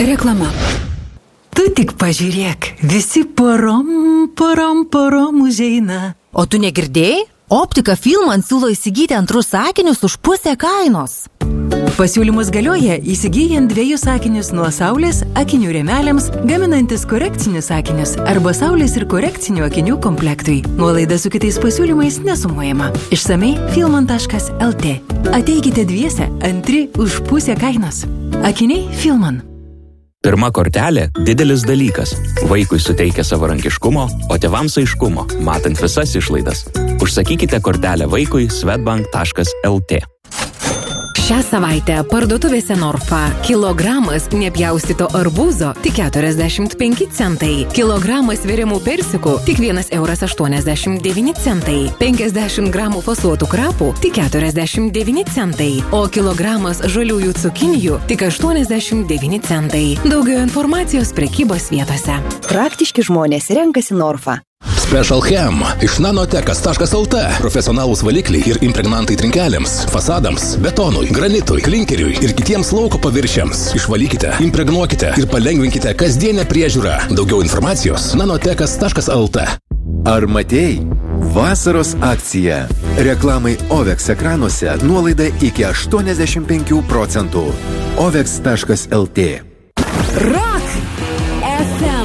Reklama. Tu tik pažiūrėk, visi porom užeina. O tu negirdėjai? Optika Filman siūlo įsigyti antrus akinius už pusę kainos. Pasiūlymus galioja įsigyjant 2 akinius nuo saulės akinių rėmeliams, gaminantis korekcinius akinius arba saulės ir korekcinių akinių komplektui. Nuolaida su kitais pasiūlymais nesumuojama. Išsamei filman.lt. Ateikite 2, antri už pusę kainos. Akiniai Filman. Pirma kortelė – didelis dalykas. Vaikui suteikia savarankiškumo, o tėvams aiškumo, matant visas išlaidas. Užsakykite kortelę vaikui swedbank.lt. Šią savaitę parduotuvėse Norfa kilogramas nepjaustyto arbūzo tik 45 centai, kilogramas vėrimų persikų tik 1,89 centai, 50 gramų fasuotų krapų tik 49 centai, o kilogramas žaliųjų cukinijų tik 89 centai. Daugiau informacijos prekybos vietose. Praktiški žmonės renkasi Norfa. Special Chem iš nanotekas.lt. Profesionalūs valikliai ir impregnantai trinkelėms, fasadams, betonui, granitui, klinkeriui ir kitiems lauko paviršiams. Išvalykite, impregnuokite ir palengvinkite kasdienę priežiūrą. Daugiau informacijos nanotekas.lt. Ar matėjai? Vasaros akcija. Reklamai OVEX ekranuose nuolaida iki 85%. OVEX.lt.